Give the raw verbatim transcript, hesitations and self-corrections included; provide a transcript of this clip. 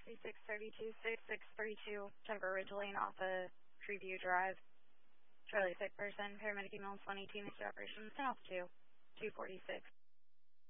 sixty-six thirty-two, sixty-six thirty-two, Jennifer Ridge Lane off of Treeview Drive. Charlie, sick person, paramedic email one eighteen, issue operations, ten off two, two forty-six.